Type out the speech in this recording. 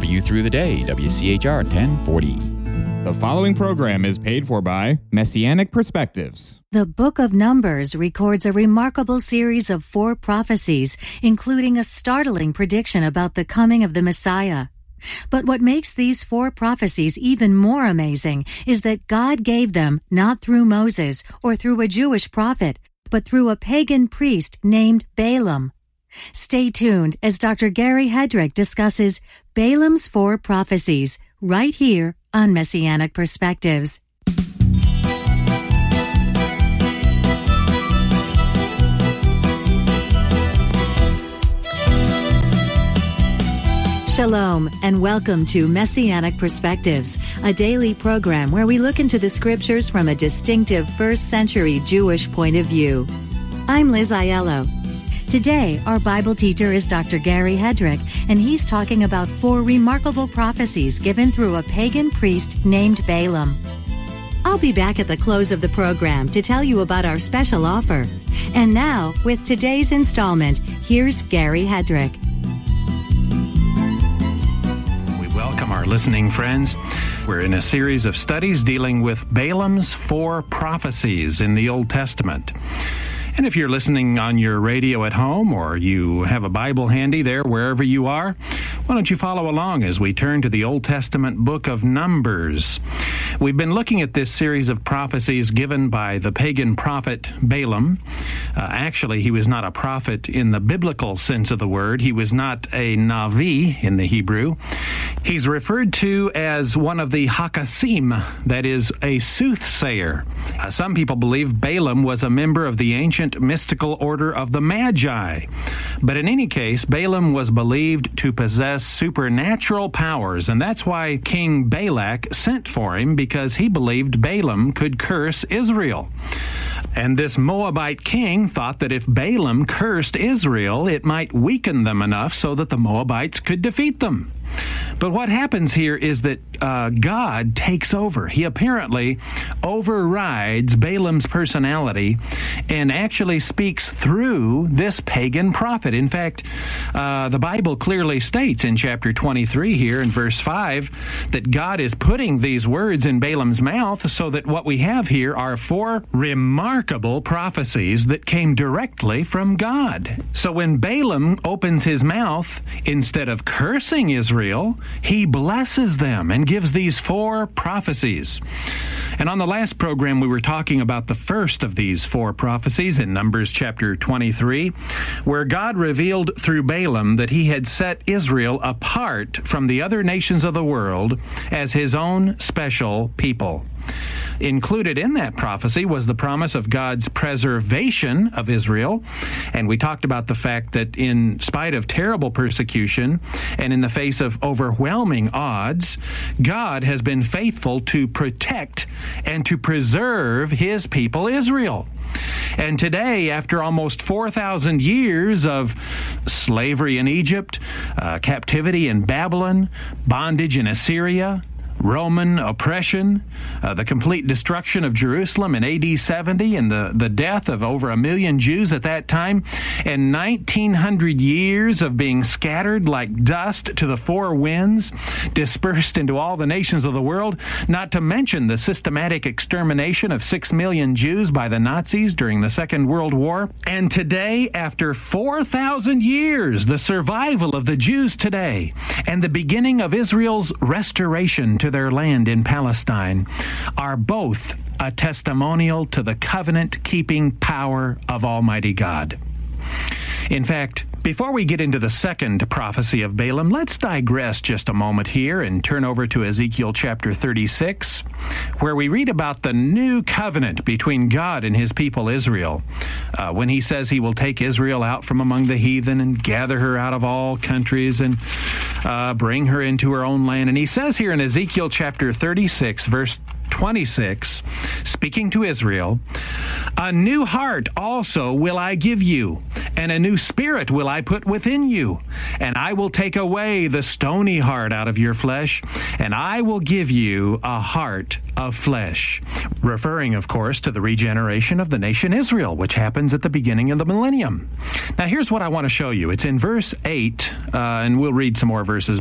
you through the day, WCHR 1040. The following program is paid for by Messianic Perspectives. The Book of Numbers records a remarkable series of 4 prophecies, including a startling prediction about the coming of the Messiah. But what makes these 4 prophecies even more amazing is that God gave them not through Moses or through a Jewish prophet, but through a pagan priest named Balaam. Stay tuned as Dr. Gary Hedrick discusses Balaam's 4 prophecies right here on Messianic Perspectives. Shalom, and welcome to Messianic Perspectives, a daily program where we look into the scriptures from a distinctive first-century Jewish point of view. I'm Liz Aiello. Today, our Bible teacher is Dr. Gary Hedrick, and he's talking about 4 remarkable prophecies given through a pagan priest named Balaam. I'll be back at the close of the program to tell you about our special offer. And now, with today's installment, here's Gary Hedrick. Welcome, our listening friends. We're in a series of studies dealing with Balaam's 4 prophecies in the Old Testament. And if you're listening on your radio at home or you have a Bible handy there wherever you are, why don't you follow along as we turn to the Old Testament book of Numbers. We've been looking at this series of prophecies given by the pagan prophet Balaam. Actually, he was not a prophet in the biblical sense of the word. He was not a Navi in the Hebrew. He's referred to as one of the Hakkasim, that is, a soothsayer. Some people believe Balaam was a member of the ancient mystical order of the Magi. But in any case, Balaam was believed to possess supernatural powers, and that's why King Balak sent for him, because he believed Balaam could curse Israel. And this Moabite king thought that if Balaam cursed Israel, it might weaken them enough so that the Moabites could defeat them. But what happens here is that God takes over. He apparently overrides Balaam's personality and actually speaks through this pagan prophet. In fact, the Bible clearly states in chapter 23 here in verse 5 that God is putting these words in Balaam's mouth, so that what we have here are 4 remarkable prophecies that came directly from God. So when Balaam opens his mouth, instead of cursing Israel, he blesses them and gives these 4 prophecies. And on the last program, we were talking about the first of these 4 prophecies in Numbers chapter 23, where God revealed through Balaam that he had set Israel apart from the other nations of the world as his own special people. Included in that prophecy was the promise of God's preservation of Israel, and we talked about the fact that in spite of terrible persecution and in the face of overwhelming odds, God has been faithful to protect and to preserve his people Israel. And today, after almost 4,000 years of slavery in Egypt, captivity in Babylon, bondage in Assyria, Roman oppression, the complete destruction of Jerusalem in AD 70, and the death of over 1 million Jews at that time, and 1,900 years of being scattered like dust to the 4 winds, dispersed into all the nations of the world, not to mention the systematic extermination of 6 million Jews by the Nazis during the Second World War. And today, after 4,000 years, the survival of the Jews today and the beginning of Israel's restoration to their land in Palestine are both a testimonial to the covenant-keeping power of Almighty God. In fact, before we get into the second prophecy of Balaam, let's digress just a moment here and turn over to Ezekiel chapter 36, where we read about the new covenant between God and his people Israel, when he says he will take Israel out from among the heathen and gather her out of all countries and bring her into her own land. And he says here in Ezekiel chapter 36, verse 26, speaking to Israel, "A new heart also will I give you, and a new spirit will I put within you. And I will take away the stony heart out of your flesh, and I will give you a heart of flesh." Referring, of course, to the regeneration of the nation Israel, which happens at the beginning of the millennium. Now, here's what I want to show you. It's in verse 8, and we'll read some more verses